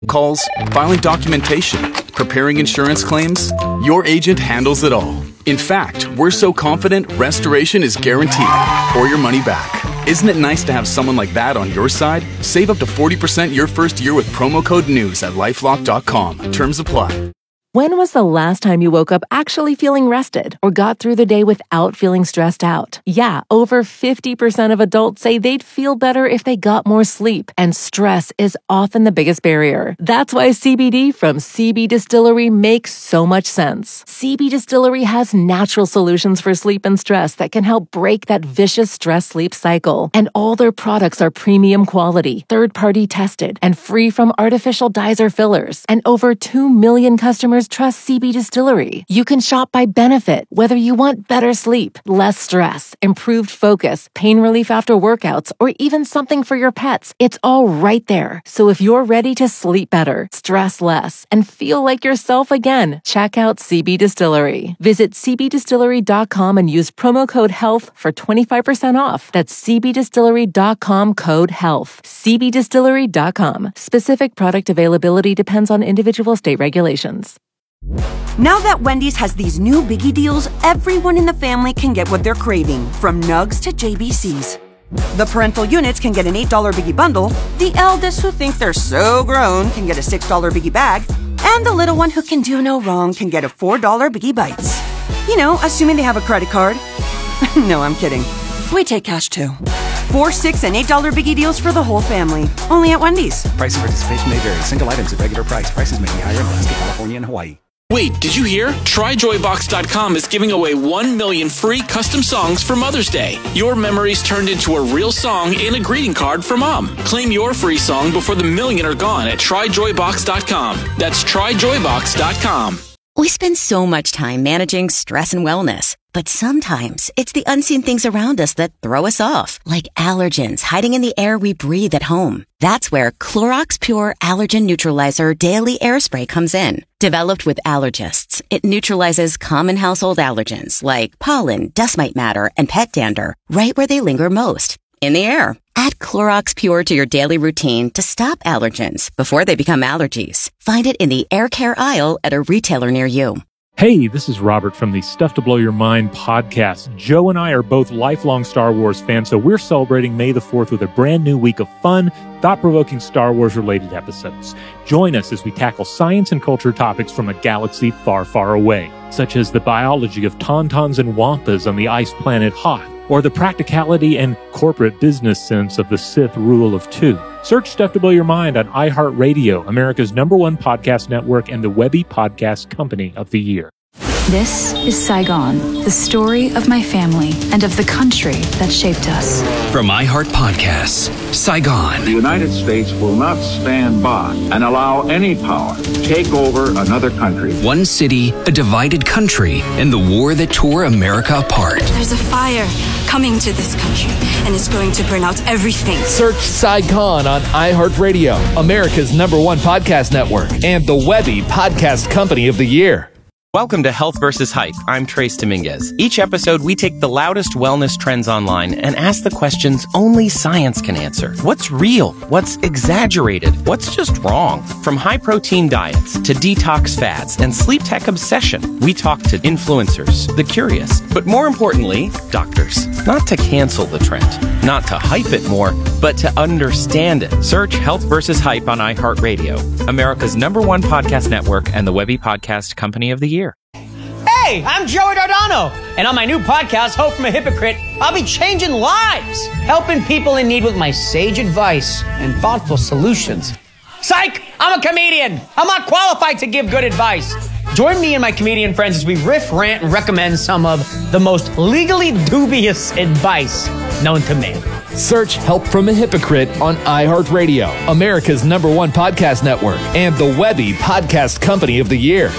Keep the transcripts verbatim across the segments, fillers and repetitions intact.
calls, filing documentation, preparing insurance claims. Your agent handles it all. In fact, we're so confident restoration is guaranteed or your money back. Isn't it nice to have someone like that on your side? Save up to forty percent your first year with promo code NEWS at lifelock dot com. Terms apply. When was the last time you woke up actually feeling rested or got through the day without feeling stressed out? Yeah, over fifty percent of adults say they'd feel better if they got more sleep, and stress is often the biggest barrier. That's why C B D from C B Distillery makes so much sense. C B Distillery has natural solutions for sleep and stress that can help break that vicious stress-sleep cycle. And all their products are premium quality, third-party tested, and free from artificial dyes or fillers. And over two million customers trust C B Distillery. You can shop by benefit, whether you want better sleep, less stress, improved focus, pain relief after workouts, or even something for your pets. It's all right there. So if you're ready to sleep better, stress less, and feel like yourself again, check out C B Distillery. Visit c b distillery dot com and use promo code HEALTH for twenty-five percent off. That's c b distillery dot com code HEALTH. c b distillery dot com. Specific product availability depends on individual state regulations. Now that Wendy's has these new biggie deals, everyone in the family can get what they're craving, from nugs to J B Cs. The parental units can get an eight dollar biggie bundle, the eldest who think they're so grown can get a six dollar biggie bag, and the little one who can do no wrong can get a four dollar biggie bites. You know, assuming they have a credit card. No, I'm kidding. We take cash too. Four, six, and eight dollar biggie deals for the whole family. Only at Wendy's. Price and participation may vary. Single items at regular price. Prices may be higher in Alaska, California, and Hawaii. Wait, did you hear? try joy box dot com is giving away one million free custom songs for Mother's Day. Your memories turned into a real song in a greeting card for Mom. Claim your free song before the million are gone at try joy box dot com. That's try joy box dot com. We spend so much time managing stress and wellness, but sometimes it's the unseen things around us that throw us off, like allergens hiding in the air we breathe at home. That's where Clorox Pure Allergen Neutralizer Daily Air Spray comes in. Developed with allergists, it neutralizes common household allergens like pollen, dust mite matter, and pet dander right where they linger most, in the air. Add Clorox Pure to your daily routine to stop allergens before they become allergies. Find it in the air care aisle at a retailer near you. Hey, this is Robert from the Stuff to Blow Your Mind podcast. Joe and I are both lifelong Star Wars fans, so we're celebrating May the fourth with a brand new week of fun, thought-provoking Star Wars-related episodes. Join us as we tackle science and culture topics from a galaxy far, far away, such as the biology of tauntauns and wampas on the ice planet Hoth, or the practicality and corporate business sense of the Sith rule of two. Search Stuff to Blow Your Mind on iHeartRadio, America's number one podcast network and the Webby Podcast Company of the Year. This is Saigon, the story of my family and of the country that shaped us. From iHeart Podcasts, Saigon. The United States will not stand by and allow any power to take over another country. One city, a divided country, and the war that tore America apart. There's a fire coming to this country, and it's going to burn out everything. Search Saigon on iHeartRadio, America's number one podcast network, and the Webby Podcast Company of the Year. Welcome to Health versus Hype. I'm Trace Dominguez. Each episode, we take the loudest wellness trends online and ask the questions only science can answer. What's real? What's exaggerated? What's just wrong? From high-protein diets to detox fads and sleep tech obsession, we talk to influencers, the curious, but more importantly, doctors. Not to cancel the trend, not to hype it more, but to understand it. Search Health versus Hype on iHeartRadio, America's number one podcast network and the Webby Podcast Company of the Year. Hey, I'm Joey Dardano, and on my new podcast, Hope from a Hypocrite, I'll be changing lives, helping people in need with my sage advice and thoughtful solutions. Psych! I'm a comedian! I'm not qualified to give good advice. Join me and my comedian friends as we riff, rant, and recommend some of the most legally dubious advice known to man. Search Help from a Hypocrite on iHeartRadio, America's number one podcast network, and the Webby Podcast Company of the Year.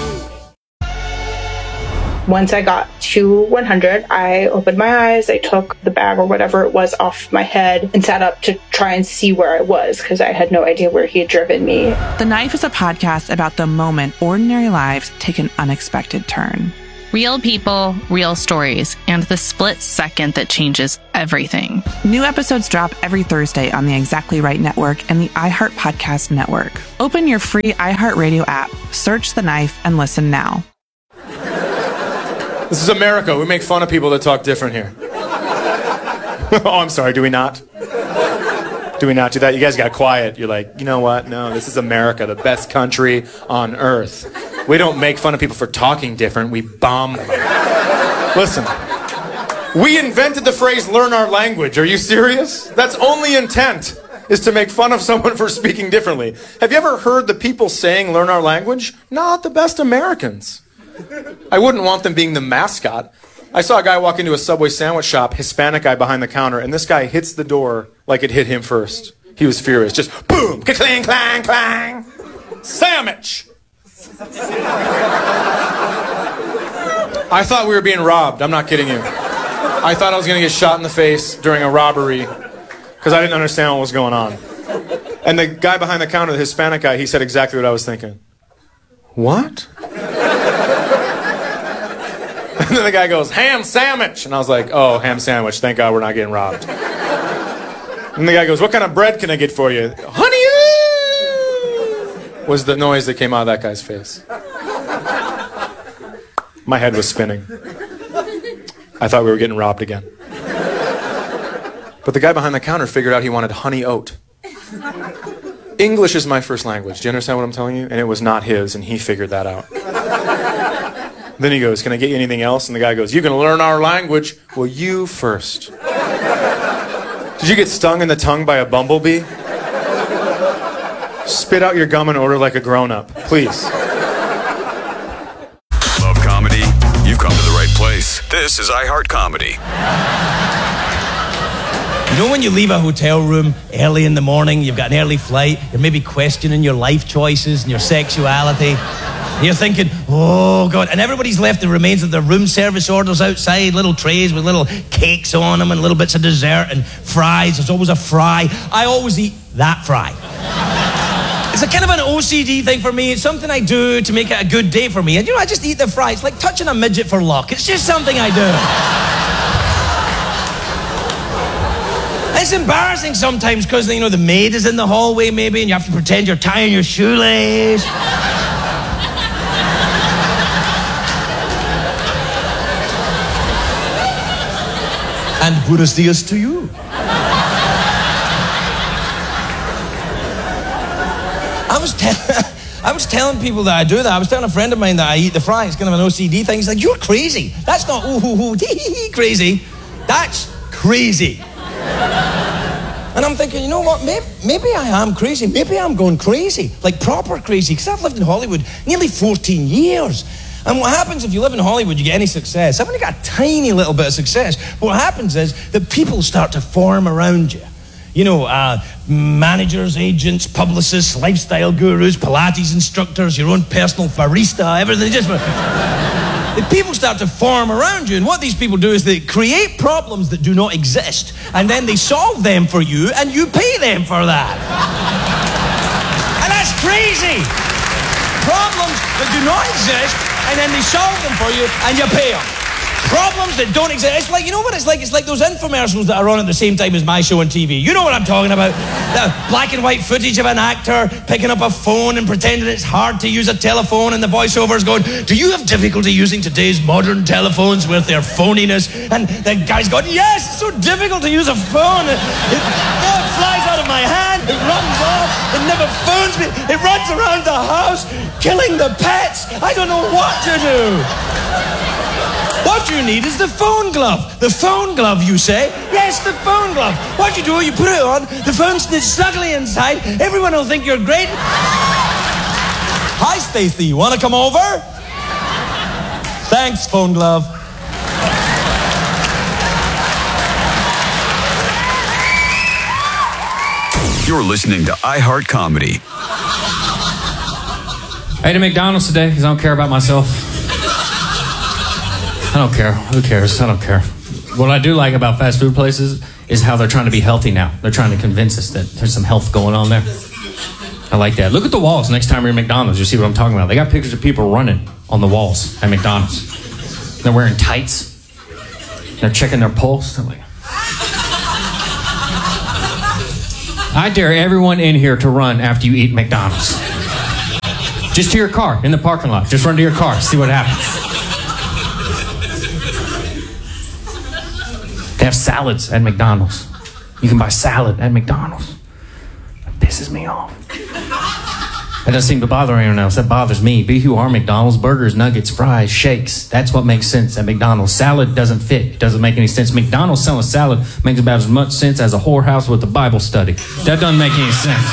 Once I got to one hundred, I opened my eyes, I took the bag or whatever it was off my head and sat up to try and see where I was because I had no idea where he had driven me. The Knife is a podcast about the moment ordinary lives take an unexpected turn. Real people, real stories, and the split second that changes everything. New episodes drop every Thursday on the Exactly Right Network and the iHeart Podcast Network. Open your free iHeartRadio app, search The Knife, and listen now. This is America. We make fun of people that talk different here. Oh, I'm sorry. Do we not? Do we not do that? You guys got quiet. You're like, you know what? No, this is America, the best country on earth. We don't make fun of people for talking different. We bomb them. Listen, we invented the phrase, learn our language. Are you serious? That's only intent, is to make fun of someone for speaking differently. Have you ever heard the people saying, learn our language? Not the best Americans. I wouldn't want them being the mascot. I saw a guy walk into a Subway sandwich shop, Hispanic guy behind the counter, and this guy hits the door like it hit him first. He was furious. Just boom, ka-clang, clang, clang. Sandwich. I thought we were being robbed. I'm not kidding you. I thought I was going to get shot in the face during a robbery because I didn't understand what was going on. And the guy behind the counter, the Hispanic guy, he said exactly what I was thinking. What? And then the guy goes, ham sandwich. And I was like, oh, ham sandwich. Thank God we're not getting robbed. And the guy goes, what kind of bread can I get for you? Honey! Was the noise that came out of that guy's face. My head was spinning. I thought we were getting robbed again. But the guy behind the counter figured out he wanted honey oat. English is my first language. Do you understand what I'm telling you? And it was not his, and he figured that out. Then he goes, can I get you anything else? And the guy goes, you can learn our language. Well, you first. Did you get stung in the tongue by a bumblebee? Spit out your gum and order like a grown-up, please. Love comedy? You've come to the right place. This is iHeart Comedy. You know when you leave a hotel room early in the morning, you've got an early flight, you're maybe questioning your life choices and your sexuality. You're thinking, oh, God. And everybody's left the remains of their room service orders outside, little trays with little cakes on them and little bits of dessert and fries. There's always a fry. I always eat that fry. It's a kind of an O C D thing for me. It's something I do to make it a good day for me. And, you know, I just eat the fry. It's like touching a midget for luck. It's just something I do. It's embarrassing sometimes because, you know, the maid is in the hallway maybe and you have to pretend you're tying your shoelace. And buenos dias to you. I was, te- I was telling people that I do that. I was telling a friend of mine that I eat the fry. It's kind of an O C D thing. He's like, you're crazy. That's not ooh, ooh, ooh, dee, hee, hee, crazy. That's crazy. And I'm thinking, you know what? Maybe, maybe I am crazy. Maybe I'm going crazy. Like proper crazy. Because I've lived in Hollywood nearly fourteen years. And what happens if you live in Hollywood, you get any success? I've only got a tiny little bit of success. But what happens is that people start to form around you. You know, uh, managers, agents, publicists, lifestyle gurus, Pilates instructors, your own personal barista, everything. Just the people start to form around you. And what these people do is they create problems that do not exist. And then they solve them for you, and you pay them for that. And that's crazy. Problems that do not exist, and then they solve them for you, and you pay them. Problems that don't exist. It's like, you know what it's like? It's like those infomercials that are on at the same time as my show on T V. You know what I'm talking about. The black and white footage of an actor picking up a phone and pretending it's hard to use a telephone, and the voiceover's going, do you have difficulty using today's modern telephones with their phoniness? And the guy's going, yes, it's so difficult to use a phone. It, it, it flies out of my hand. It runs off. It never phones me. It runs around the house, killing the pets. I don't know what to do. What you need is the phone glove. The phone glove, you say? Yes, the phone glove. What you do, you put it on, the phone's snugly inside, everyone will think you're great. Hi, Stacey, you want to come over? Thanks, phone glove. You're listening to iHeart Comedy. I ate at McDonald's today because I don't care about myself. I don't care. Who cares? I don't care. What I do like about fast food places is how they're trying to be healthy now. They're trying to convince us that there's some health going on there. I like that. Look at the walls next time you're at McDonald's. You see what I'm talking about. They got pictures of people running on the walls at McDonald's. They're wearing tights. They're checking their pulse. I'm like, I dare everyone in here to run after you eat McDonald's. Just to your car, in the parking lot. Just run to your car, see what happens. They have salads at McDonald's. You can buy salad at McDonald's. That pisses me off. That doesn't seem to bother anyone else. That bothers me. B U R McDonald's, burgers, nuggets, fries, shakes. That's what makes sense at McDonald's. Salad doesn't fit. It doesn't make any sense. McDonald's selling salad makes about as much sense as a whorehouse with a Bible study. That doesn't make any sense.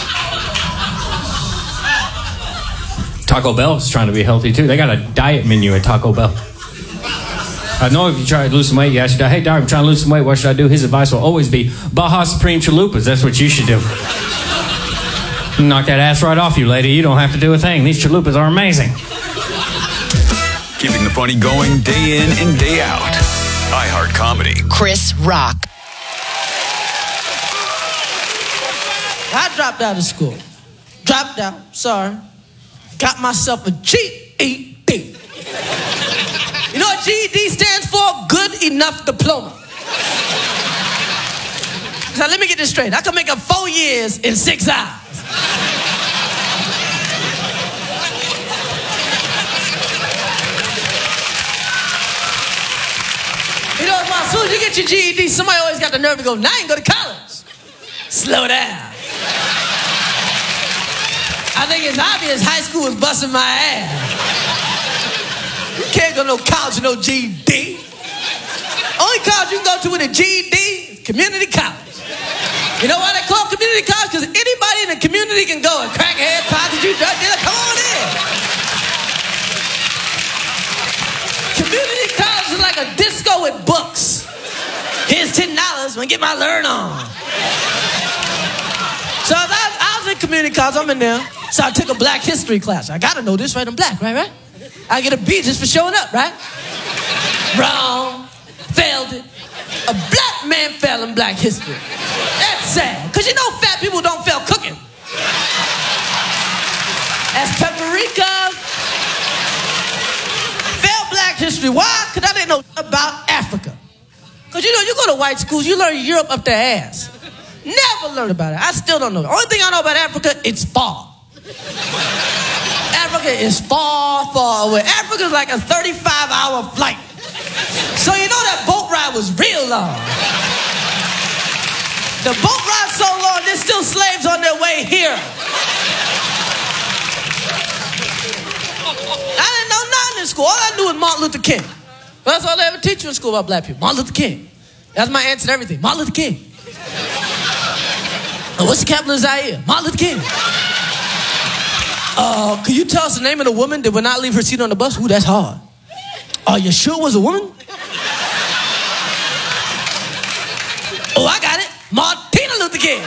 Taco Bell is trying to be healthy too. They got a diet menu at Taco Bell. I know if you try to lose some weight, you ask your dad, hey, doc, I'm trying to lose some weight. What should I do? His advice will always be Baja Supreme Chalupas. That's what you should do. Knock that ass right off you, lady. You don't have to do a thing. These chalupas are amazing. Keeping the funny going day in and day out. iHeart Comedy. Chris Rock. I dropped out of school. Dropped out, sorry. Got myself a G E D. You know what G E D stands for? Good enough diploma. So let me get this straight. I can make up four years in six hours. You know, as soon as you get your G E D, somebody always got the nerve to go, now you can go to college. Slow down. I think it's obvious high school is busting my ass. You can't go to no college with no G E D. Only college you can go to with a G E D is community college. You know why they call it community college? Because anybody in the community can go. A crackhead, prostitute, drug dealer, come on in. Community college is like a disco with books. Here's ten dollars, I'm gonna get my learn on. So I, I was in community college, I'm in there. So I took a black history class. I gotta know this, right? I'm black, right, right? I get a B just for showing up, right? Wrong. Failed it. A black man fell in black history. That's sad. Because you know fat people don't fail cooking. That's paprika. Failed black history. Why? Because I didn't know about Africa. Because you know, you go to white schools, you learn Europe up their ass. Never learned about it. I still don't know. The only thing I know about Africa, it's far. Africa is far, far away. Africa is like a thirty-five hour flight. So you know that boat ride was real long. The boat ride so long, there's still slaves on their way here. I didn't know nothing in school. All I knew was Martin Luther King. That's all they ever teach you in school about black people. Martin Luther King. That's my answer to everything. Martin Luther King. And what's the capital of Zaire? Martin Luther King. Uh, can you tell us the name of the woman that would not leave her seat on the bus? Ooh, that's hard. Are you sure it was a woman? Oh, I got it. Martina Luther King.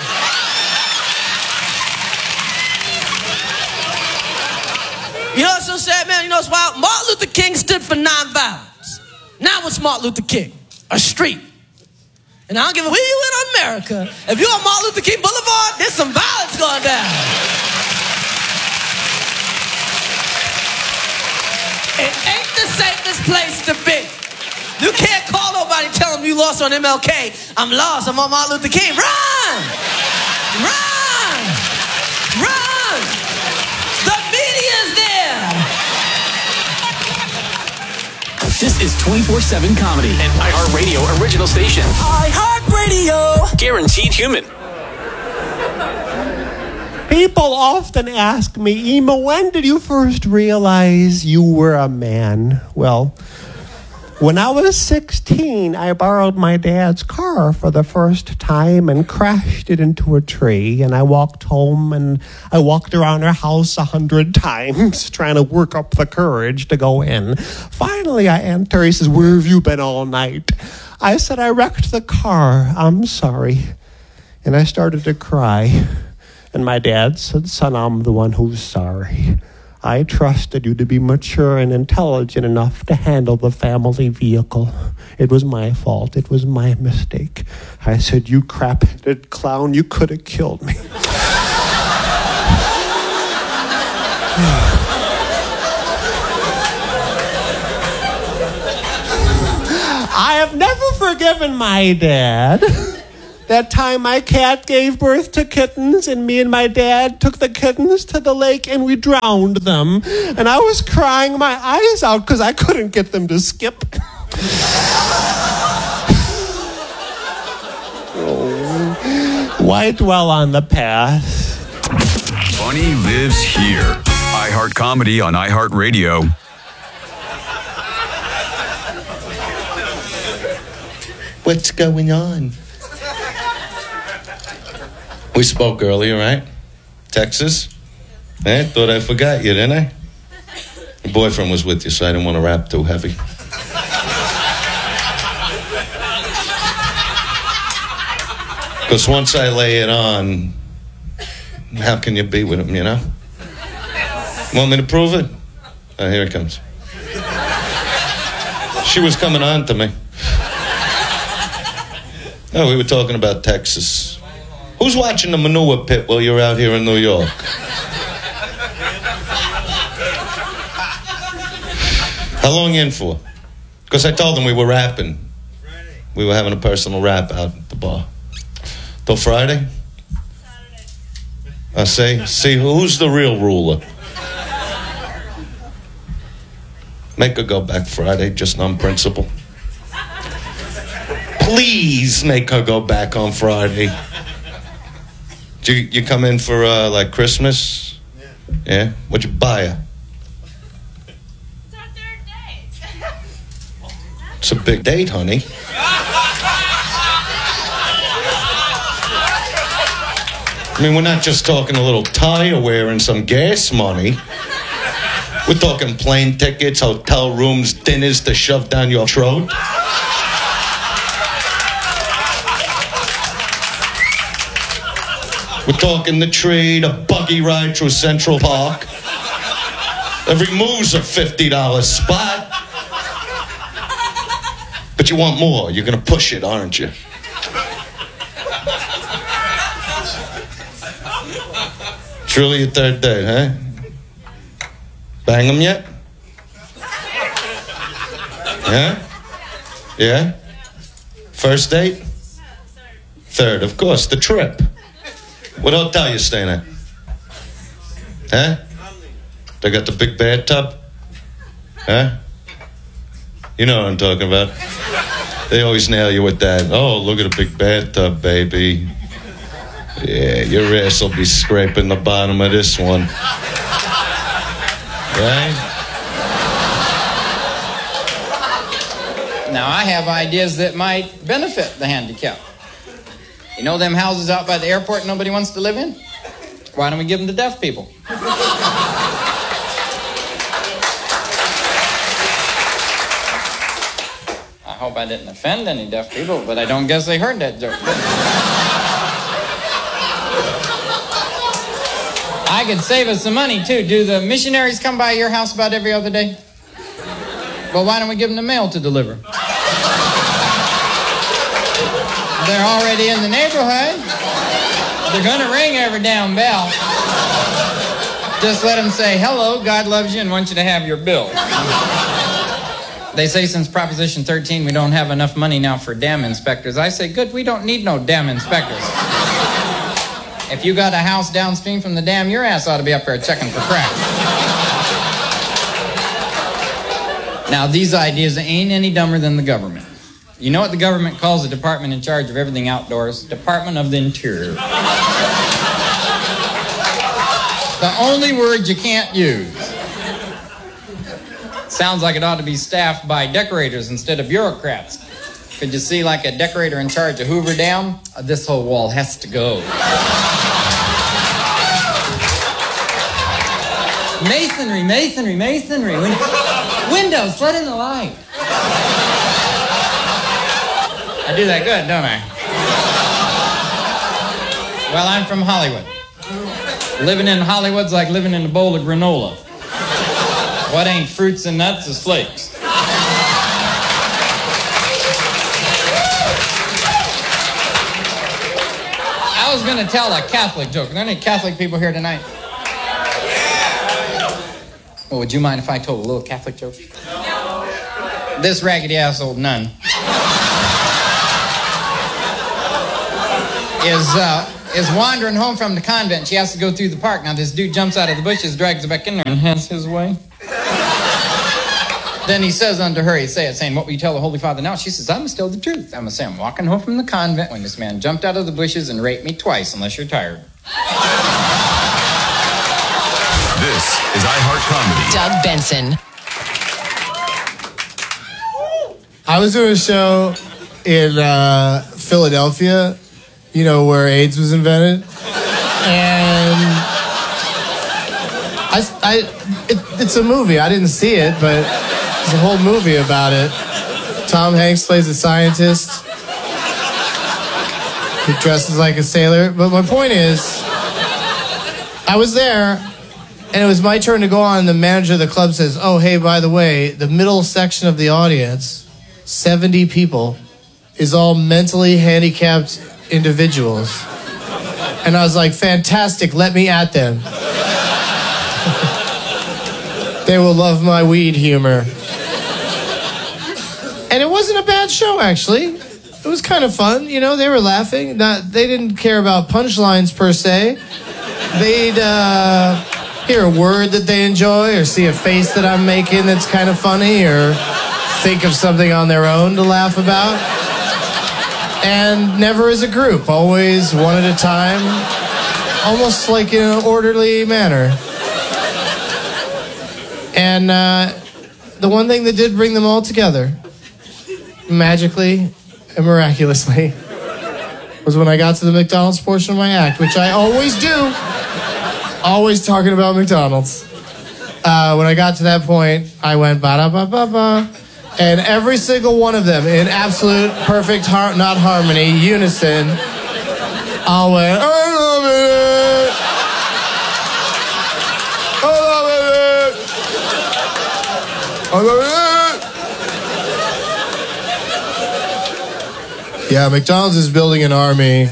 You know what's so sad, man? You know what's wild? Martin Luther King stood for nonviolence. Now what's Martin Luther King? A street. And I don't give a where you in America. If you're on Martin Luther King Boulevard, there's some violence going down. It ain't the safest place to be. You can't call nobody, tell them you lost on M L K. I'm lost, I'm on Martin Luther King. Run! Run! Run! The media's there! This is twenty-four seven Comedy, an iHeartRadio original station. iHeartRadio! Guaranteed human. People often ask me, Ema, when did you first realize you were a man? Well, when I was sixteen, I borrowed my dad's car for the first time and crashed it into a tree. And I walked home and I walked around our house a hundred times trying to work up the courage to go in. Finally, I enter. He says, where have you been all night? I said, I wrecked the car. I'm sorry. And I started to cry. And my dad said, son, I'm the one who's sorry. I trusted you to be mature and intelligent enough to handle the family vehicle. It was my fault. It was my mistake. I said, you crap-headed clown, you could have killed me. I've never forgiven my dad. That time my cat gave birth to kittens, and me and my dad took the kittens to the lake and we drowned them. And I was crying my eyes out because I couldn't get them to skip. Oh, why dwell on the past? Funny lives here. iHeart Comedy on iHeartRadio. What's going on? We spoke earlier, right? Texas? Eh? Thought I forgot you, didn't I? Your boyfriend was with you, so I didn't want to rap too heavy. Because once I lay it on, how can you be with him, you know? Want me to prove it? Oh, here it comes. She was coming on to me. Oh, we were talking about Texas. Who's watching the manure pit while you're out here in New York? How long you in for? Because I told them we were rapping. We were having a personal rap out at the bar. Till Friday? I say, see, who's the real ruler? Make her go back Friday, just on principle. Please make her go back on Friday. Do you, you come in for, uh, like, Christmas? Yeah. Yeah? What'd you buy her? It's our third date. It's a big date, honey. I mean, we're not just talking a little tire wear and some gas money. We're talking plane tickets, hotel rooms, dinners to shove down your throat. We're talking the tree, the buggy ride through Central Park. Every move's a fifty dollars spot. But you want more. You're going to push it, aren't you? It's really your third date, huh? Bang them yet? Yeah? Yeah? First date? Third, of course, the trip. What hotel you staying at? Huh? They got the big bathtub? Huh? You know what I'm talking about. They always nail you with that. Oh, look at a big bathtub, baby. Yeah, your ass will be scraping the bottom of this one. Right? Now, I have ideas that might benefit the handicapped. You know them houses out by the airport nobody wants to live in? Why don't we give them to deaf people? I hope I didn't offend any deaf people, but I don't guess they heard that joke. I could save us some money, too. Do the missionaries come by your house about every other day? Well, why don't we give them the mail to deliver? They're already in the neighborhood. They're going to ring every damn bell. Just let them say, hello, God loves you and wants you to have your bill. They say since Proposition thirteen, we don't have enough money now for dam inspectors. I say, good, we don't need no dam inspectors. If you got a house downstream from the dam, your ass ought to be up there checking for cracks. Now, these ideas ain't any dumber than the government. You know what the government calls the department in charge of everything outdoors? Department of the Interior. The only word you can't use. Sounds like it ought to be staffed by decorators instead of bureaucrats. Could you see like a decorator in charge of Hoover Dam? Uh, this whole wall has to go. Masonry, masonry, masonry. Win- windows, let in the light. I do that good, don't I? Well, I'm from Hollywood. Living in Hollywood's like living in a bowl of granola. What ain't fruits and nuts is flakes. I was going to tell a Catholic joke. Are there any Catholic people here tonight? Well, would you mind if I told a little Catholic joke? This raggedy-ass old nun is uh, is wandering home from the convent. She has to go through the park. Now this dude jumps out of the bushes, drags her back in there, and has his way. Then he says unto her, he saith, saying, what will you tell the Holy Father now? She says, I must tell the truth. I must say I'm walking home from the convent when this man jumped out of the bushes and raped me twice, unless you're tired. This is iHeart Comedy. Doug Benson. I was doing a show in uh, Philadelphia, you know, where AIDS was invented. And I, I it, it's a movie. I didn't see it, but there's a whole movie about it. Tom Hanks plays a scientist. He dresses like a sailor. But my point is, I was there, and it was my turn to go on, and the manager of the club says, oh, hey, by the way, the middle section of the audience, seventy people, is all mentally handicapped individuals. And I was like, fantastic, let me at them. They will love my weed humor. And it wasn't a bad show, actually. It was kind of fun, you know, they were laughing. Not, they didn't care about punchlines per se. They'd uh, hear a word that they enjoy, or see a face that I'm making that's kind of funny, or think of something on their own to laugh about. And never as a group, always one at a time, almost like in an orderly manner. And uh, the one thing that did bring them all together, magically and miraculously, was when I got to the McDonald's portion of my act, which I always do, always talking about McDonald's. Uh, when I got to that point, I went ba-da-ba-ba-ba, and every single one of them, in absolute perfect, har- not harmony, unison, all went, I love it! I love it! I love it! Yeah, McDonald's is building an army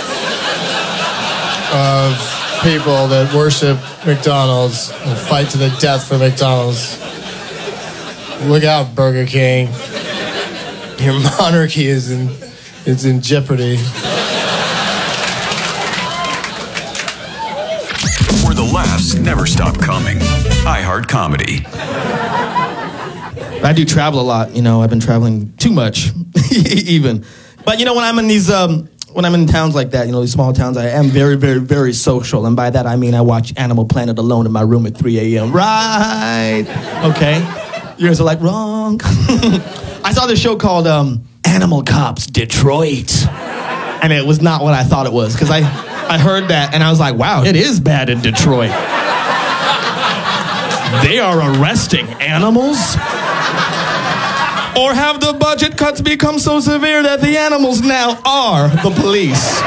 of people that worship McDonald's and fight to the death for McDonald's. Look out, Burger King. Your monarchy is in is in jeopardy. Where the laughs never stop coming. iHeart Comedy. I do travel a lot, you know. I've been traveling too much, even. But you know, when I'm in these, um, when I'm in towns like that, you know, these small towns, I am very, very, very social. And by that I mean I watch Animal Planet alone in my room at three a.m. Right? Okay. You guys are like, wrong. I saw this show called um, Animal Cops Detroit. And it was not what I thought it was. Because I, I heard that and I was like, wow, it is bad in Detroit. They are arresting animals? Or have the budget cuts become so severe that the animals now are the police?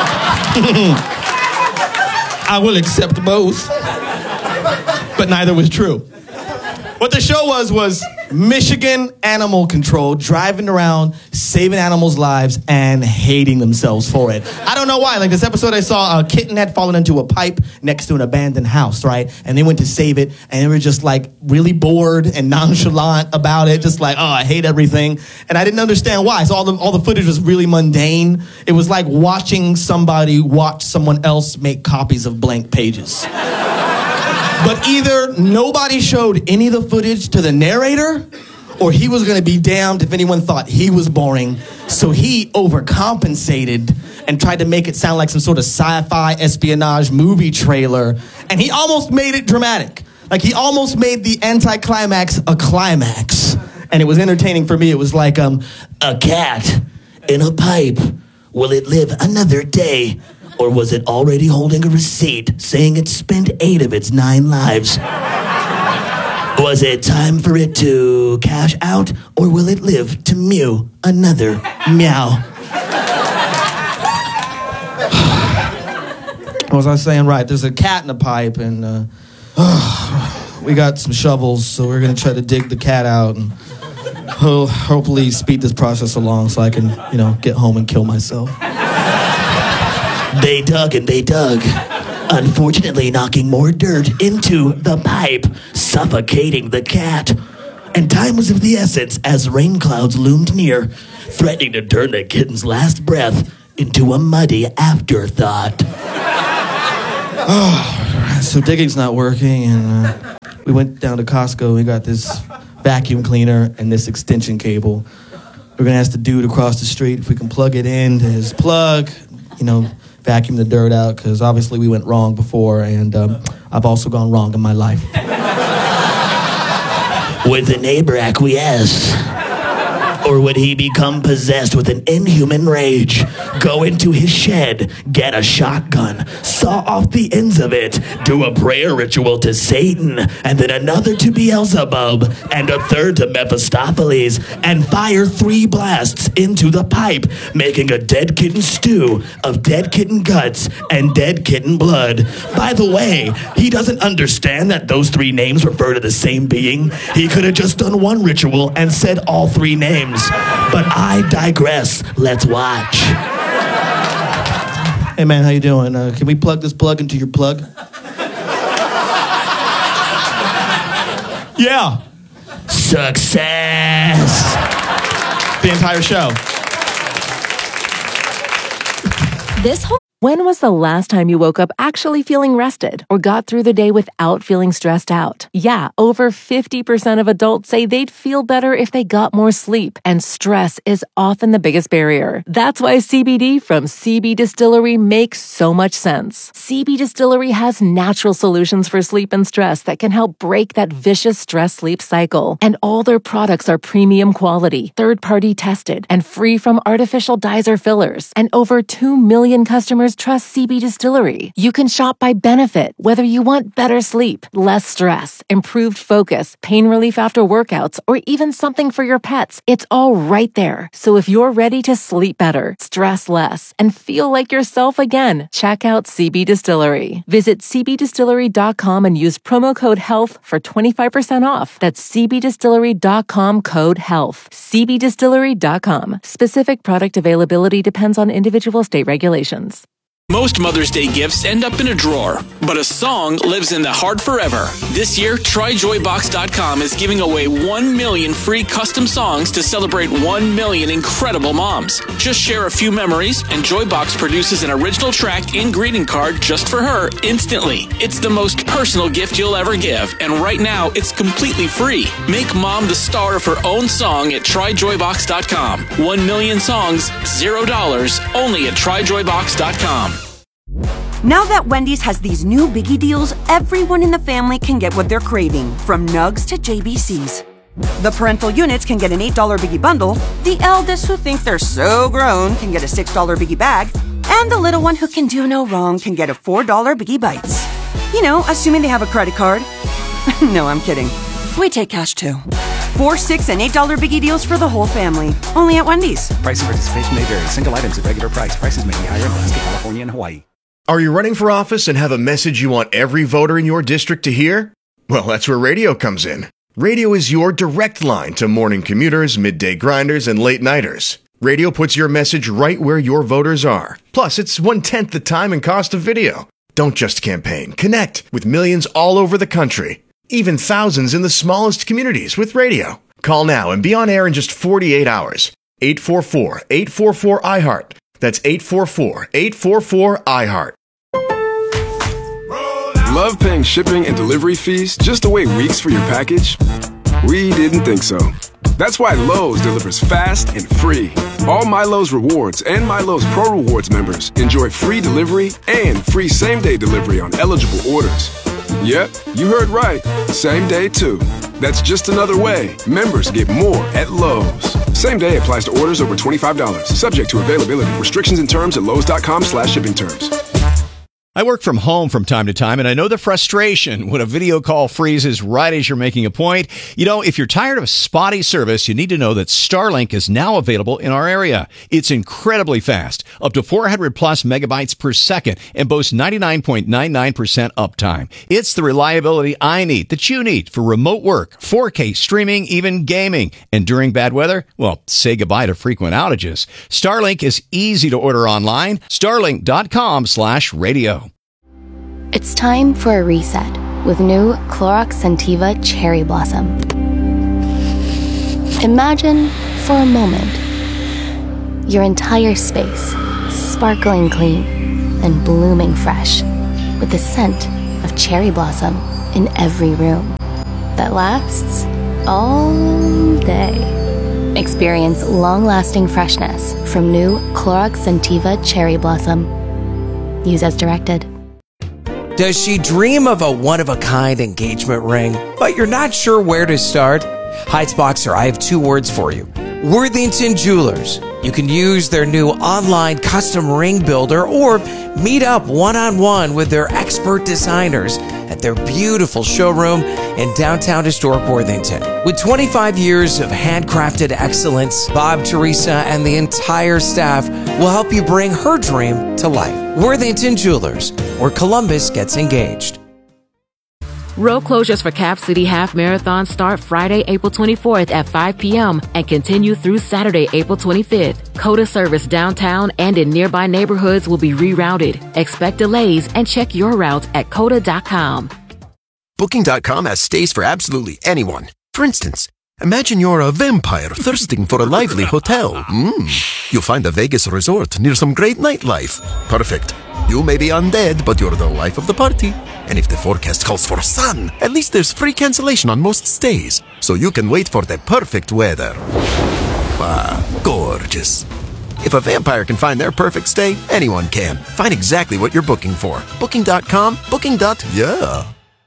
I will accept both. But neither was true. What the show was, was Michigan Animal Control driving around, saving animals' lives, and hating themselves for it. I don't know why. Like this episode, I saw a kitten had fallen into a pipe next to an abandoned house, right? And they went to save it, and they were just like really bored and nonchalant about it, just like, oh, I hate everything. And I didn't understand why. So all the all the footage was really mundane. It was like watching somebody watch someone else make copies of blank pages. But either nobody showed any of the footage to the narrator, or he was going to be damned if anyone thought he was boring. So he overcompensated and tried to make it sound like some sort of sci-fi espionage movie trailer. And he almost made it dramatic. Like he almost made the anticlimax a climax. And it was entertaining for me. It was like um, a cat in a pipe. Will it live another day? Or was it already holding a receipt saying it spent eight of its nine lives? Was it time for it to cash out, or will it live to mew another meow? What was I saying? Right, there's a cat in a pipe, and uh, uh, we got some shovels, so we're going to try to dig the cat out and ho- hopefully speed this process along so I can, you know, get home and kill myself. They dug and they dug, unfortunately knocking more dirt into the pipe, suffocating the cat. And time was of the essence as rain clouds loomed near, threatening to turn the kitten's last breath into a muddy afterthought. Oh, so digging's not working, and uh, we went down to Costco and we got this vacuum cleaner and this extension cable. We're gonna ask the dude across the street if we can plug it into his plug, you know, vacuum the dirt out, because obviously we went wrong before, and um, I've also gone wrong in my life. Would the neighbor acquiesce? Or would he become possessed with an inhuman rage, go into his shed, get a shotgun, saw off the ends of it, do a prayer ritual to Satan, and then another to Beelzebub, and a third to Mephistopheles, and fire three blasts into the pipe, making a dead kitten stew of dead kitten guts and dead kitten blood? By the way, he doesn't understand that those three names refer to the same being. He could have just done one ritual and said all three names. But I digress. Let's watch. Hey man, how you doing? Uh, can we plug this plug into your plug? Yeah. Success. The entire show. This whole When was the last time you woke up actually feeling rested or got through the day without feeling stressed out? Yeah, over fifty percent of adults say they'd feel better if they got more sleep, and stress is often the biggest barrier. That's why C B D from C B Distillery makes so much sense. C B Distillery has natural solutions for sleep and stress that can help break that vicious stress-sleep cycle. And all their products are premium quality, third-party tested, and free from artificial dyes or fillers. And over two million customers trust C B Distillery. You can shop by benefit, whether you want better sleep, less stress, improved focus, pain relief after workouts, or even something for your pets. It's all right there. So if you're ready to sleep better, stress less, and feel like yourself again, check out C B Distillery. Visit c b distillery dot com and use promo code HEALTH for twenty-five percent off. That's c b distillery dot com code HEALTH. c b distillery dot com. Specific product availability depends on individual state regulations. Most Mother's Day gifts end up in a drawer, but a song lives in the heart forever. This year, try joy box dot com is giving away one million free custom songs to celebrate one million incredible moms. Just share a few memories, and Joybox produces an original track and greeting card just for her instantly. It's the most personal gift you'll ever give, and right now, it's completely free. Make mom the star of her own song at try joy box dot com. One million songs, zero dollars, only at try joy box dot com. Now that Wendy's has these new biggie deals, everyone in the family can get what they're craving, from nugs to J B Cs. The parental units can get an eight dollar biggie bundle, the eldest who think they're so grown can get a six dollar biggie bag, and the little one who can do no wrong can get a four dollar biggie bites. You know, assuming they have a credit card. No, I'm kidding. We take cash too. Four, six, and eight dollar biggie deals for the whole family. Only at Wendy's. Price and participation may vary. Single items at regular price. Prices may be higher in Alaska, California, and Hawaii. Are you running for office and have a message you want every voter in your district to hear? Well, that's where radio comes in. Radio is your direct line to morning commuters, midday grinders, and late nighters. Radio puts your message right where your voters are. Plus, it's one-tenth the time and cost of video. Don't just campaign. Connect with millions all over the country. Even thousands in the smallest communities with radio. Call now and be on air in just forty-eight hours. eight four four, eight four four, I heart. That's eight four four, eight four four, I heart. Love paying shipping and delivery fees just to wait weeks for your package? We didn't think so. That's why Lowe's delivers fast and free. All My Lowe's Rewards and My Lowe's Pro Rewards members enjoy free delivery and free same-day delivery on eligible orders. Yep, you heard right. Same day, too. That's just another way members get more at Lowe's. Same day applies to orders over twenty-five dollars. Subject to availability. Restrictions and terms at lowes dot com slash shipping terms. I work from home from time to time, and I know the frustration when a video call freezes right as you're making a point. You know, if you're tired of spotty service, you need to know that Starlink is now available in our area. It's incredibly fast, up to four hundred plus megabytes per second, and boasts ninety-nine point nine nine percent uptime. It's the reliability I need, that you need, for remote work, four K streaming, even gaming. And during bad weather, well, say goodbye to frequent outages. Starlink is easy to order online. Starlink dot com slash radio. It's time for a reset with new Clorox Scentiva Cherry Blossom. Imagine, for a moment, your entire space sparkling clean and blooming fresh, with the scent of cherry blossom in every room that lasts all day. Experience long-lasting freshness from new Clorox Scentiva Cherry Blossom. Use as directed. Does she dream of a one-of-a-kind engagement ring, but you're not sure where to start? Heights Boxer, I have two words for you. Worthington Jewelers. You can use their new online custom ring builder or meet up one-on-one with their expert designers at their beautiful showroom in downtown historic Worthington. With twenty-five years of handcrafted excellence, Bob, Teresa, and the entire staff will help you bring her dream to life. Worthington Jewelers, where Columbus gets engaged. Road closures for Cap City Half Marathon start Friday, April twenty-fourth at five p.m. and continue through Saturday, April twenty-fifth. COTA service downtown and in nearby neighborhoods will be rerouted. Expect delays and check your route at cota dot com. Booking dot com has stays for absolutely anyone. For instance, imagine you're a vampire thirsting for a lively hotel. Mm. You'll find a Vegas resort near some great nightlife. Perfect. You may be undead, but you're the life of the party. And if the forecast calls for sun, at least there's free cancellation on most stays, so you can wait for the perfect weather. Ah, gorgeous. If a vampire can find their perfect stay, anyone can. Find exactly what you're booking for. Booking dot com, booking. Yeah.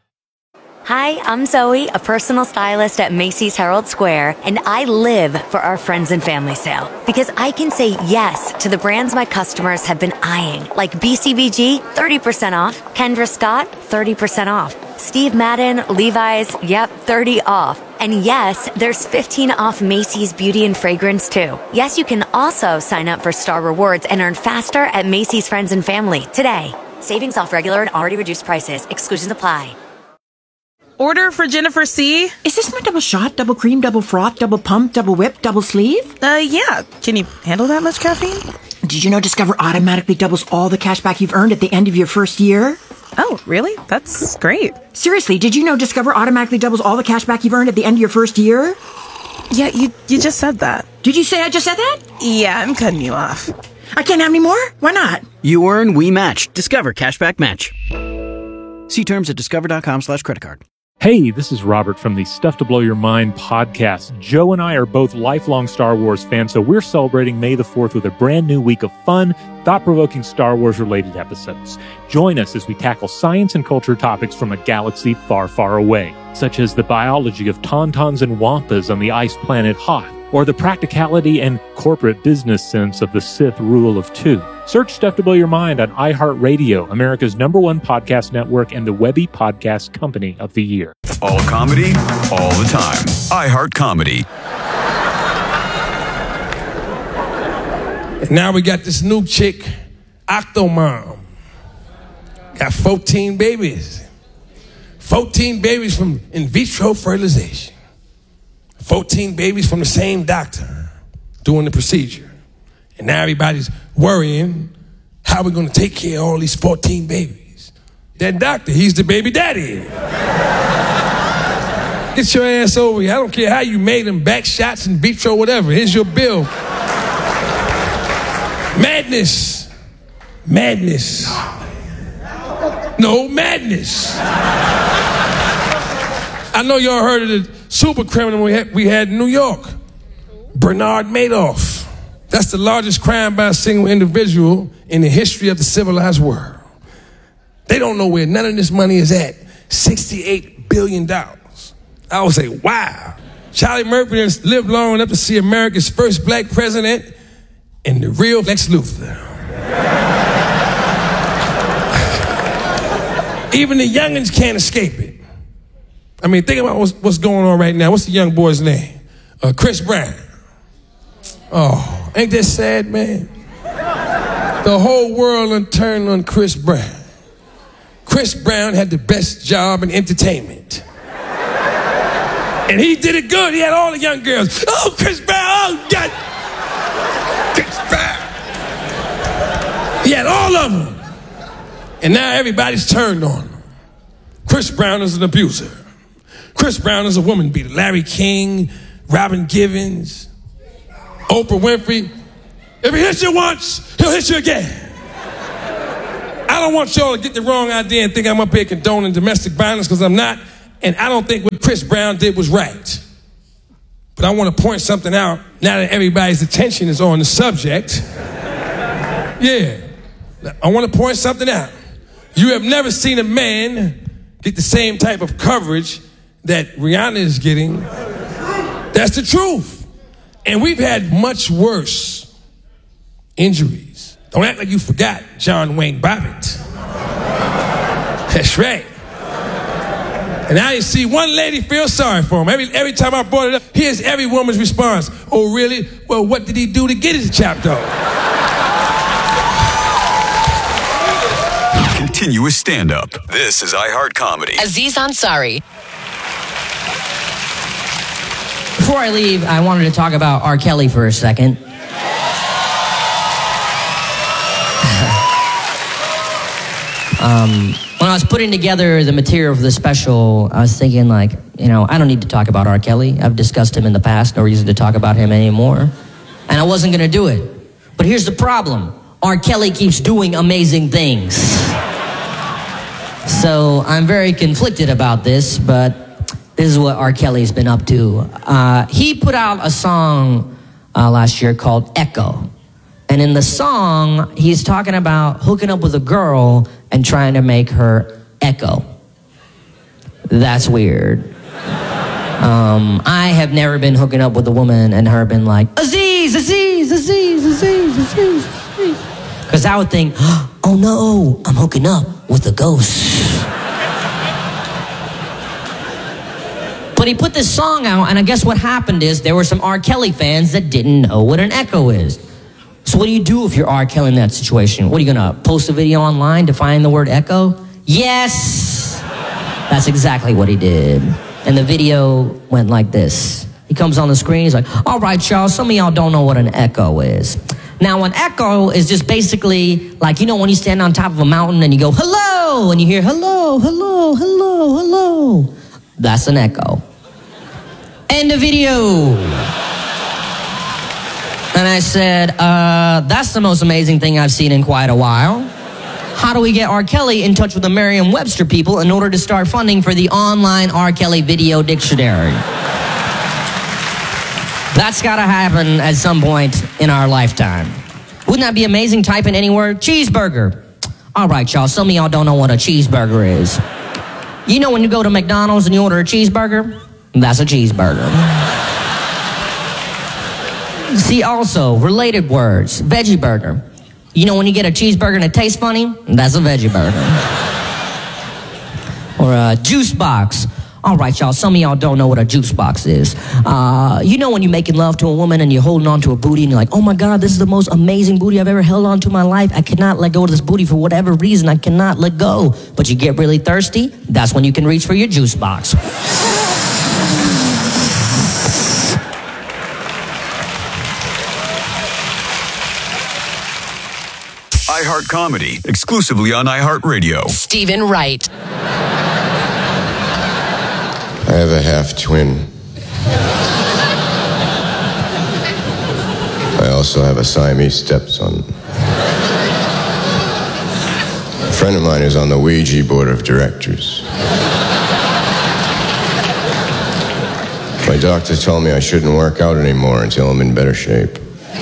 Hi, I'm Zoe, a personal stylist at Macy's Herald Square, and I live for our friends and family sale because I can say yes to the brands my customers have been eyeing, like B C B G, thirty percent off, Kendra Scott, thirty percent off, Steve Madden, Levi's, yep, thirty off. And yes, there's fifteen off Macy's Beauty and Fragrance too. Yes, you can also sign up for Star Rewards and earn faster at Macy's Friends and Family today. Savings off regular and already reduced prices. Exclusions apply. Order for Jennifer C. Is this my double shot, double cream, double froth, double pump, double whip, double sleeve? Uh, yeah. Can you handle that much caffeine? Did you know Discover automatically doubles all the cash back you've earned at the end of your first year? Oh, really? That's great. Seriously, did you know Discover automatically doubles all the cash back you've earned at the end of your first year? Yeah, you you just said that. Did you say I just said that? Yeah, I'm cutting you off. I can't have any more? Why not? You earn, we match. Discover Cashback Match. See terms at discover dot com slash credit card. Hey, this is Robert from the Stuff to Blow Your Mind podcast. Joe and I are both lifelong Star Wars fans, so we're celebrating May the fourth with a brand new week of fun, thought-provoking Star Wars-related episodes. Join us as we tackle science and culture topics from a galaxy far, far away, such as the biology of tauntauns and wampas on the ice planet Hoth, or the practicality and corporate business sense of the Sith rule of two. Search Stuff to Blow Your Mind on iHeartRadio, America's number one podcast network and the Webby Podcast Company of the Year. All comedy, all the time. iHeart Comedy. And now we got this new chick, Octomom. Got fourteen babies. fourteen babies from in vitro fertilization. fourteen babies from the same doctor doing the procedure. And now everybody's worrying how we're going to take care of all these fourteen babies. That doctor, he's the baby daddy. Get your ass over here. I don't care how you made them, back shots, in vitro, whatever. Here's your bill. Madness. Madness. No, madness. I know y'all heard of the super criminal we had, we had in New York. Bernard Madoff. That's the largest crime by a single individual in the history of the civilized world. They don't know where none of this money is at. sixty-eight billion dollars. I would say, wow. Charlie Murphy has lived long enough to see America's first black president and the real Lex Luthor. Even the youngins can't escape it. I mean, think about what's, what's going on right now. What's the young boy's name? Uh, Chris Brown. Oh, ain't that sad, man? The whole world done turned on Chris Brown. Chris Brown had the best job in entertainment. And he did it good. He had all the young girls. Oh, Chris Brown, oh, God. Chris Brown. He had all of them. And now everybody's turned on him. Chris Brown is an abuser. Chris Brown is a woman beater. Larry King, Robin Givens, Oprah Winfrey. If he hits you once, he'll hit you again. don't want y'all to get the wrong idea and think I'm up here condoning domestic violence, because I'm not, and I don't think what Chris Brown did was right. But I want to point something out now that everybody's attention is on the subject. Yeah, I want to point something out. You have never seen a man get the same type of coverage that Rihanna is getting. That's the truth. And we've had much worse injuries. Don't act like you forgot John Wayne Bobbitt. That's right. And I didn't see one lady feel sorry for him. Every, every time I brought it up, here's every woman's response. Oh, really? Well, what did he do to get his chopped off? Continuous stand-up. This is iHeart Comedy. Aziz Ansari. Before I leave, I wanted to talk about R. Kelly for a second. um, when I was putting together the material for the special, I was thinking, like, you know, I don't need to talk about R. Kelly. I've discussed him in the past. No reason to talk about him anymore. And I wasn't going to do it. But here's the problem. R. Kelly keeps doing amazing things. So I'm very conflicted about this, but this is what R. Kelly's been up to. Uh, he put out a song uh, last year called Echo. And in the song, he's talking about hooking up with a girl and trying to make her echo. That's weird. Um, I have never been hooking up with a woman and her been like, Aziz, Aziz, Aziz, Aziz, Aziz, Aziz. Because I would think, oh no, I'm hooking up with a ghost. But he put this song out, and I guess what happened is there were some R. Kelly fans that didn't know what an echo is. So what do you do if you're R. Kelly in that situation? What are you gonna post a video online to find the word echo? Yes! That's exactly what he did. And the video went like this. He comes on the screen, he's like, all right, y'all, some of y'all don't know what an echo is. Now, an echo is just basically like, you know, when you stand on top of a mountain and you go, hello, and you hear, hello, hello, hello, hello. That's an echo. End of video. And I said, uh, that's the most amazing thing I've seen in quite a while. How do we get R. Kelly in touch with the Merriam-Webster people in order to start funding for the online R. Kelly video dictionary? That's got to happen at some point in our lifetime. Wouldn't that be amazing? Type in any word, cheeseburger. All right, y'all, some of y'all don't know what a cheeseburger is. You know when you go to McDonald's and you order a cheeseburger? That's a cheeseburger. See, also, related words, veggie burger. You know when you get a cheeseburger and it tastes funny? That's a veggie burger. Or a juice box. All right, y'all, some of y'all don't know what a juice box is. Uh, you know when you're making love to a woman and you're holding on to a booty and you're like, oh my God, this is the most amazing booty I've ever held on to in my life. I cannot let go of this booty for whatever reason. I cannot let go. But you get really thirsty, that's when you can reach for your juice box. iHeart Comedy, exclusively on iHeartRadio. Stephen Wright. I have a half-twin. I also have a Siamese stepson. A friend of mine is on the Ouija board of directors. My doctor told me I shouldn't work out anymore until I'm in better shape.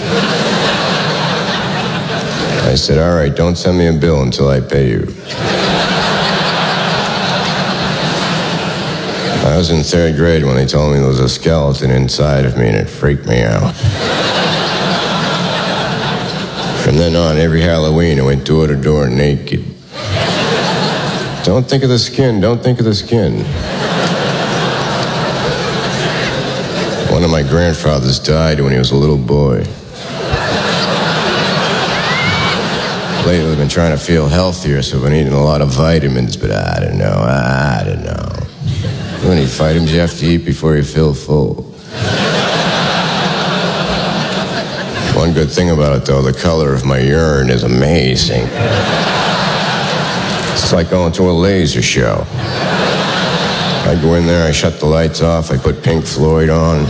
I said, all right, don't send me a bill until I pay you. I was in third grade when they told me there was a skeleton inside of me, and it freaked me out. From then on, every Halloween, I went door to door naked. Don't think of the skin, don't think of the skin. One of my grandfathers died when he was a little boy. Lately, I've been trying to feel healthier, so I've been eating a lot of vitamins, but I don't know, I don't know. How many vitamins you have to eat before you feel full? One good thing about it, though, the color of my urine is amazing. It's like going to a laser show. I go in there, I shut the lights off, I put Pink Floyd on.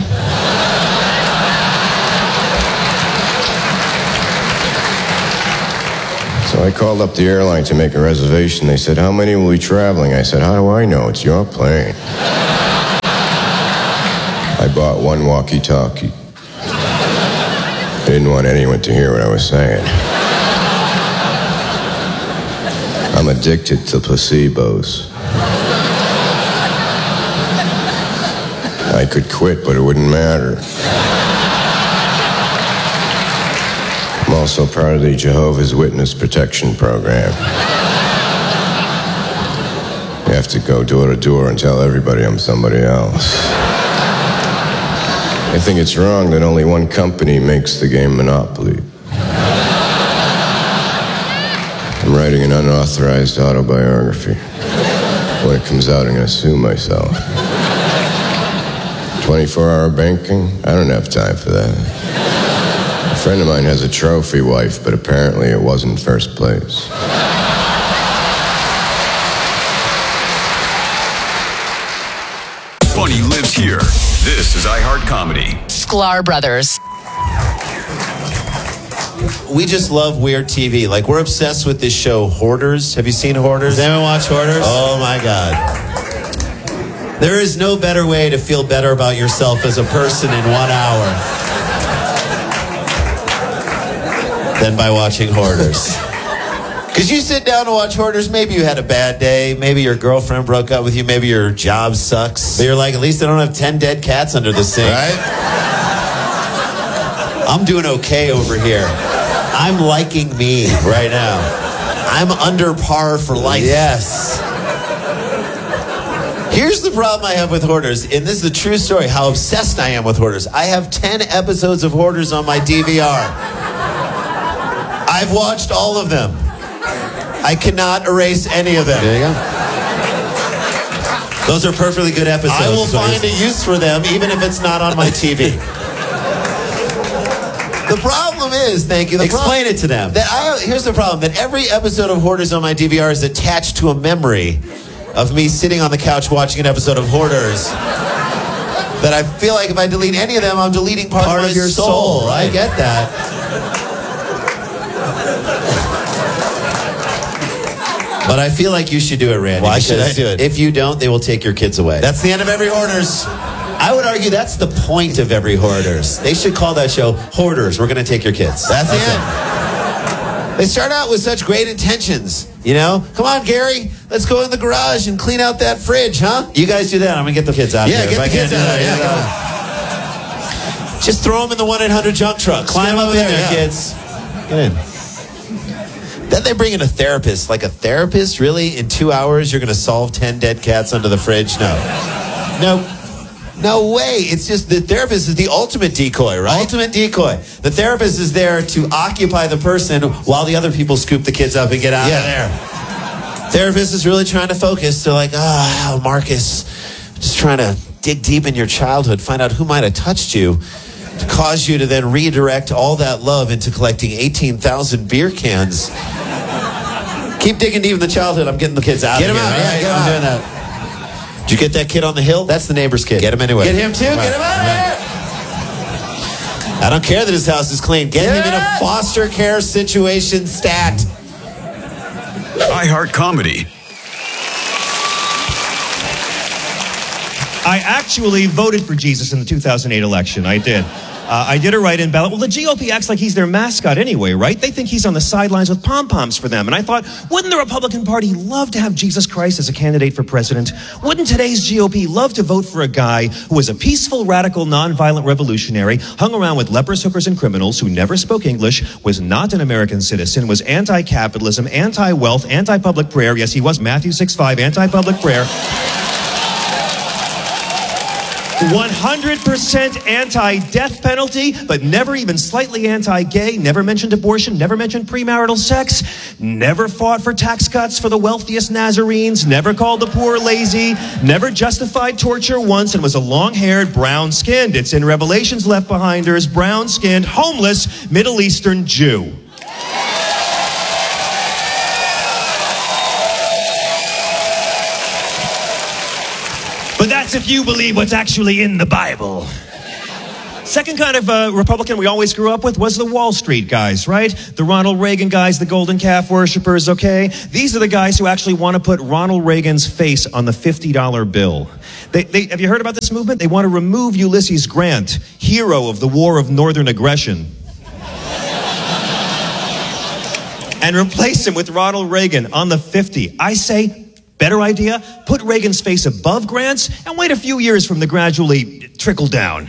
It's Well, I called up the airline to make a reservation. They said, how many will be traveling? I said, how do I know? It's your plane. I bought one walkie-talkie. I didn't want anyone to hear what I was saying. I'm addicted to placebos. I could quit, but it wouldn't matter. I'm also part of the Jehovah's Witness Protection Program. You have to go door to door and tell everybody I'm somebody else. I think it's wrong that only one company makes the game Monopoly. I'm writing an unauthorized autobiography. When it comes out, I'm going to sue myself. twenty-four hour banking? I don't have time for that. A friend of mine has a trophy wife, but apparently it wasn't first place. Funny lives here. This is iHeart Comedy. Sklar Brothers. We just love weird T V. Like, we're obsessed with this show, Hoarders. Have you seen Hoarders? Has anyone watched Hoarders? Oh, my God. There is no better way to feel better about yourself as a person in one hour than by watching Hoarders. Because you sit down to watch Hoarders, maybe you had a bad day, maybe your girlfriend broke up with you, maybe your job sucks. But you're like, at least I don't have ten dead cats under the sink. Right? I'm doing okay over here. I'm liking me right now. I'm under par for life. Yes. Here's the problem I have with Hoarders, and this is a true story, how obsessed I am with Hoarders. I have ten episodes of Hoarders on my D V R. I've watched all of them. I cannot erase any of them. There you go. Those are perfectly good episodes. I will find a use for them, even if it's not on my T V. The problem is, thank you. The Explain problem, it to them. That I, here's the problem, that every episode of Hoarders on my D V R is attached to a memory of me sitting on the couch watching an episode of Hoarders. That I feel like if I delete any of them, I'm deleting part, part of, of your soul. soul right? I get that. But I feel like you should do it, Randy. Why should I do it? If you don't, they will take your kids away. That's the end of every Hoarders. I would argue that's the point of every Hoarders. They should call that show Hoarders. We're going to take your kids. That's, that's the end. It. They start out with such great intentions. You know? Come on, Gary. Let's go in the garage and clean out that fridge, huh? You guys do that. I'm going to get the kids out yeah, of here. Yeah, get the kids out of here. Yeah, just throw them in the one eight hundred junk truck. Climb up in there, yeah. kids. Get in. Then they bring in a therapist. Like a therapist? Really? In two hours, you're going to solve ten dead cats under the fridge? No. Nope. No way. It's just the therapist is the ultimate decoy, right? Ultimate decoy. The therapist is there to occupy the person while the other people scoop the kids up and get out yeah. of there. Therapist is really trying to focus. They're like, ah, oh, Marcus, just trying to dig deep in your childhood, find out who might have touched you to cause you to then redirect all that love into collecting eighteen thousand beer cans. Keep digging deep in the childhood. I'm getting the kids out. Get them out. Yeah, get I'm out. doing that. Did you get that kid on the hill? That's the neighbor's kid. Get him anyway. Get him too. Get him out of here. I don't care that his house is clean. Get yeah. him in a foster care situation stat. iHeart Comedy. I actually voted for Jesus in the two thousand eight election. I did. Uh, I did a write-in ballot. Well, the G O P acts like he's their mascot anyway, right? They think he's on the sidelines with pom-poms for them. And I thought, wouldn't the Republican Party love to have Jesus Christ as a candidate for president? Wouldn't today's G O P love to vote for a guy who was a peaceful, radical, nonviolent revolutionary, hung around with lepers, hookers, and criminals, who never spoke English, was not an American citizen, was anti-capitalism, anti-wealth, anti-public prayer. Yes, he was Matthew six five, anti-public prayer. one hundred percent anti-death penalty, but never even slightly anti-gay, never mentioned abortion, never mentioned premarital sex, never fought for tax cuts for the wealthiest Nazarenes, never called the poor lazy, never justified torture once, and was a long-haired, brown-skinned, it's in Revelations left behinders, brown-skinned, homeless, Middle Eastern Jew. But that's if you believe what's actually in the Bible. Second kind of uh, Republican we always grew up with was the Wall Street guys, right? The Ronald Reagan guys, the golden calf worshippers, okay? These are the guys who actually want to put Ronald Reagan's face on the fifty dollar bill. They, they, have you heard about this movement? They want to remove Ulysses Grant, hero of the War of Northern Aggression, and replace him with Ronald Reagan on the fifty. I say, better idea, put Reagan's face above Grant's and wait a few years for him to gradually trickle down.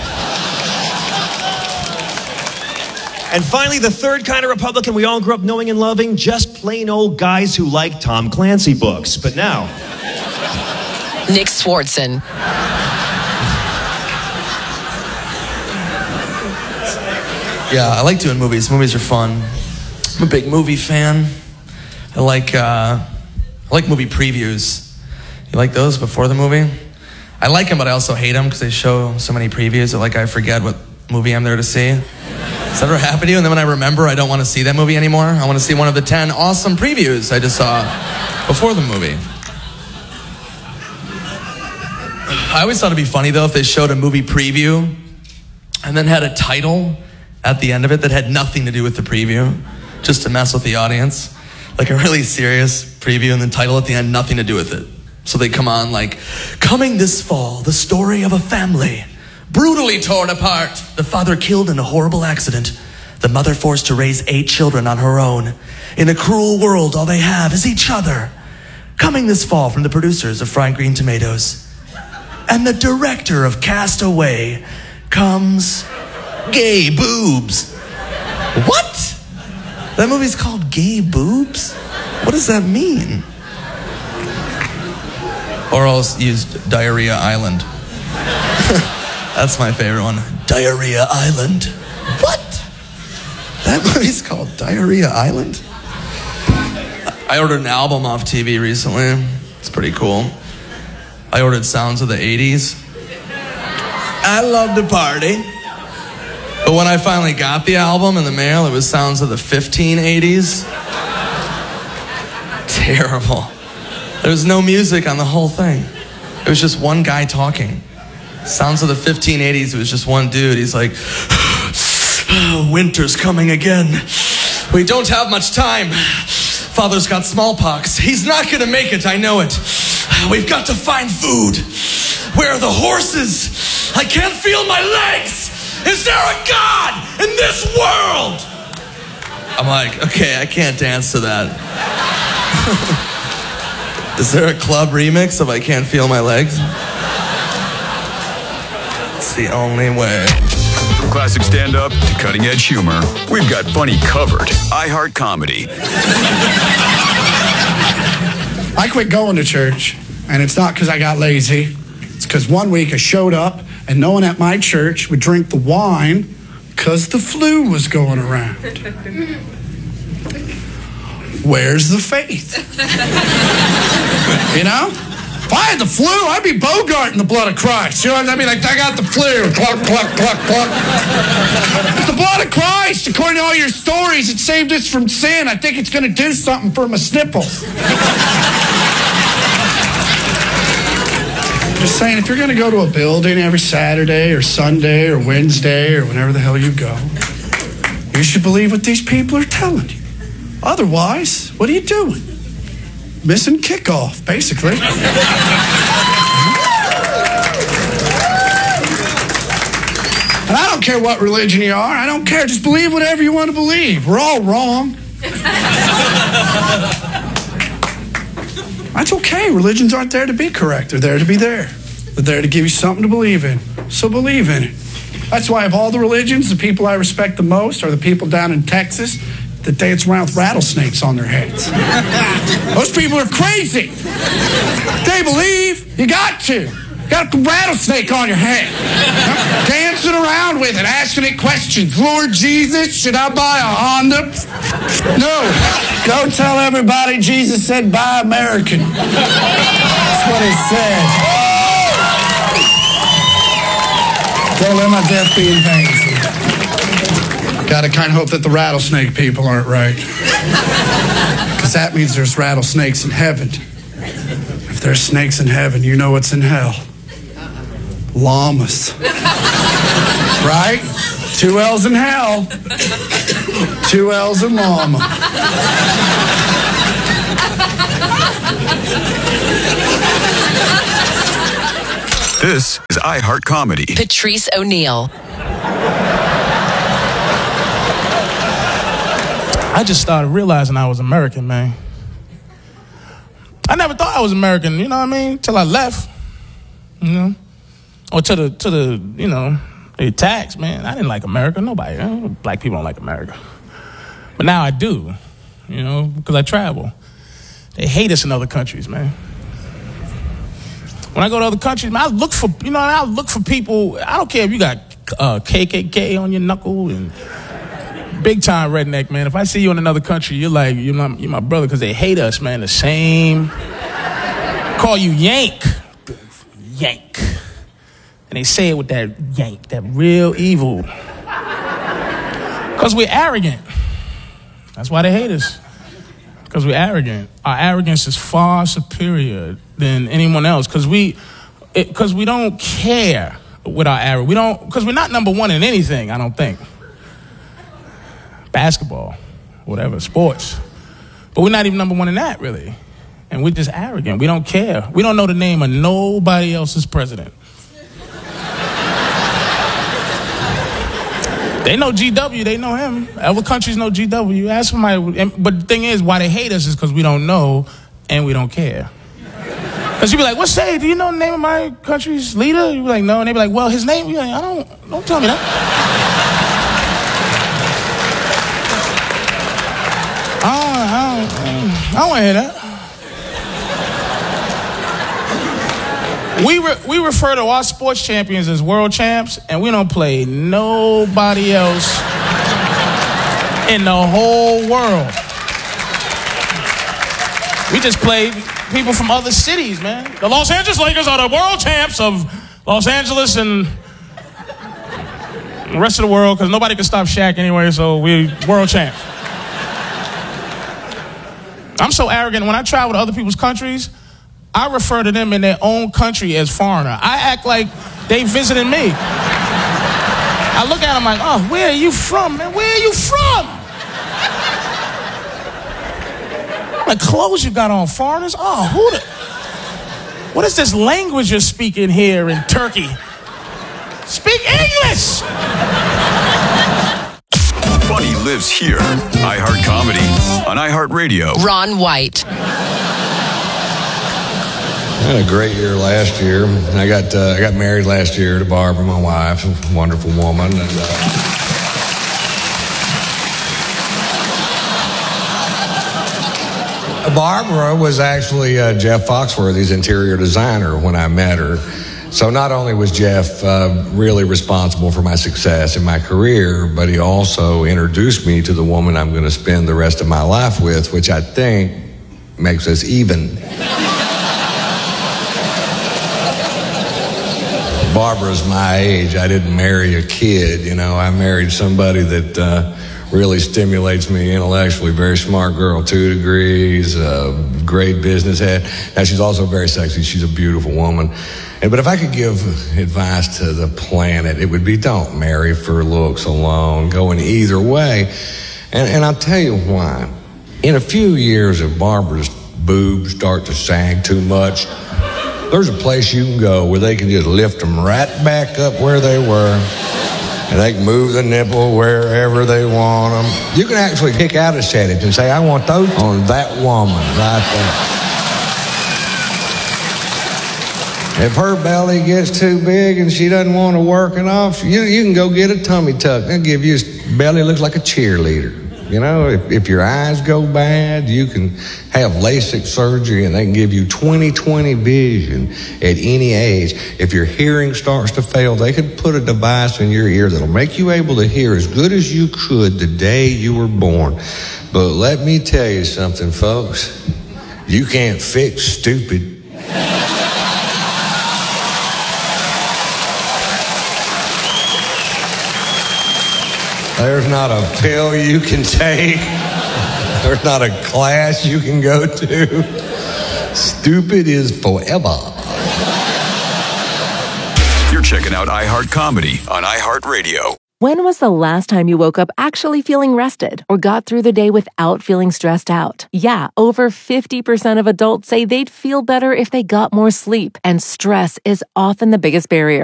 And finally, the third kind of Republican we all grew up knowing and loving, just plain old guys who like Tom Clancy books. But now, Nick Swartzen. Yeah, I like doing movies. Movies are fun. I'm a big movie fan. I like uh, I like movie previews. You like those before the movie? I like them, but I also hate them because they show so many previews that like I forget what movie I'm there to see. Has that ever happened to you? And then when I remember, I don't want to see that movie anymore. I want to see one of the ten awesome previews I just saw before the movie. I always thought it'd be funny though if they showed a movie preview and then had a title at the end of it that had nothing to do with the preview, just to mess with the audience. Like a really serious preview and the title at the end, nothing to do with it. So they come on like, coming this fall, the story of a family brutally torn apart. The father killed in a horrible accident. The mother forced to raise eight children on her own. In a cruel world, all they have is each other. Coming this fall from the producers of Fried Green Tomatoes. And the director of Cast Away comes Gay Boobs. What? That movie's called Gay Boobs? What does that mean? Or I'll use Diarrhea Island. That's my favorite one. Diarrhea Island. What? That movie's called Diarrhea Island? I ordered an album off T V recently. It's pretty cool. I ordered Sounds of the eighties. I love to party. But when I finally got the album in the mail, it was Sounds of the fifteen eighties. Terrible. There was no music on the whole thing. It was just one guy talking. Sounds of the fifteen eighties, it was just one dude. He's like, oh, winter's coming again. We don't have much time. Father's got smallpox. He's not gonna make it, I know it. We've got to find food. Where are the horses? I can't feel my legs. Is there a God in this world? I'm like, okay, I can't dance to that. Is there a club remix of I Can't Feel My Legs? It's the only way. From classic stand-up to cutting-edge humor, we've got funny covered. iHeart Comedy. I quit going to church, and it's not because I got lazy. It's because one week I showed up, and no one at my church would drink the wine because the flu was going around. Where's the faith? You know? If I had the flu, I'd be Bogarting the blood of Christ. You know what I mean? Like, I got the flu. Cluck, cluck, cluck, cluck. It's the blood of Christ. According to all your stories, it saved us from sin. I think it's going to do something for my snipples. Just saying, if you're going to go to a building every Saturday or Sunday or Wednesday or whenever the hell you go, you should believe what these people are telling you. Otherwise, what are you doing? Missing kickoff, basically. And I don't care what religion you are. I don't care. Just believe whatever you want to believe. We're all wrong. That's okay. Religions aren't there to be correct. They're there to be there. They're there to give you something to believe in. So believe in it. That's why of all the religions, the people I respect the most are the people down in Texas that dance around with rattlesnakes on their heads. Those people are crazy. They believe you got to. You got a rattlesnake on your head. Dancing around with it, asking it questions. Lord Jesus, should I buy a Honda? No. Go tell everybody Jesus said buy American. That's what it says. Don't let my death be in vain. Gotta kind of hope that the rattlesnake people aren't right. Because that means there's rattlesnakes in heaven. If there's snakes in heaven, you know what's in hell. Llamas. Right? Two L's in hell. Two L's in llama. This is iHeart Comedy. Patrice O'Neill. I just started realizing I was American, man. I never thought I was American, you know what I mean? Till I left, you know? Or to the, to the, you know, the attacks, man. I didn't like America. Nobody, you know? Black people don't like America. But now I do, you know, because I travel. They hate us in other countries, man. When I go to other countries, man, I look for, you know, I look for people. I don't care if you got uh, K K K on your knuckle and big time redneck, man. If I see you in another country, you're like, you're my, you're my brother, because they hate us, man. The same. Call you Yank. Yank. And they say it with that yank, that real evil. Because we're arrogant. That's why they hate us. Because we're arrogant. Our arrogance is far superior than anyone else. Because we, because we don't care with our arrogance. We don't, because we're not number one in anything, I don't think. Basketball, whatever, sports. But we're not even number one in that, really. And we're just arrogant. We don't care. We don't know the name of nobody else's president. They know G W, they know him. Other countries know G W. Ask somebody. But the thing is, why they hate us is because we don't know and we don't care. Because you be like, what say? Do you know the name of my country's leader? You be like, no. And they be like, well, his name, you're like, I don't, don't tell me that. I don't, I don't, I don't want to hear that. We, re- we refer to our sports champions as world champs, and we don't play nobody else in the whole world. We just play people from other cities, man. The Los Angeles Lakers are the world champs of Los Angeles and the rest of the world, because nobody can stop Shaq anyway, so we're world champs. I'm so arrogant. When I travel to other people's countries, I refer to them in their own country as foreigner. I act like they visited me. I look at them like, oh, where are you from, man? Where are you from? What clothes you got on, foreigners? Oh, who the... What is this language you're speaking here in Turkey? Speak English! Funny lives here. iHeart Comedy on iHeartRadio. Ron White. I had a great year last year. I got uh, I got married last year to Barbara, my wife, a wonderful woman. And, uh, Barbara was actually uh, Jeff Foxworthy's interior designer when I met her. So not only was Jeff uh, really responsible for my success in my career, but he also introduced me to the woman I'm going to spend the rest of my life with, which I think makes us even. Barbara's my age. I didn't marry a kid, you know. I married somebody that uh, really stimulates me intellectually. Very smart girl, two degrees, uh, great business head. Now, she's also very sexy. She's a beautiful woman. And, but if I could give advice to the planet, it would be don't marry for looks alone. Go in either way. And, and I'll tell you why. In a few years, if Barbara's boobs start to sag too much, there's a place you can go where they can just lift them right back up where they were, and they can move the nipple wherever they want them. You can actually pick out a setting and say, I want those on that woman right there. If her belly gets too big and she doesn't want to work it off, you, you can go get a tummy tuck. They'll give you a belly that looks like a cheerleader. You know, if, if your eyes go bad, you can have LASIK surgery and they can give you twenty twenty vision at any age. If your hearing starts to fail, they can put a device in your ear that'll make you able to hear as good as you could the day you were born. But let me tell you something, folks. You can't fix stupid. There's not a pill you can take. There's not a class you can go to. Stupid is forever. You're You're checking out iHeart Comedy on iHeartRadio. When was the last time you woke up actually feeling rested or got through the day without feeling stressed out? Yeah, over fifty percent of adults say they'd feel better if they got more sleep, and stress is often the biggest barrier.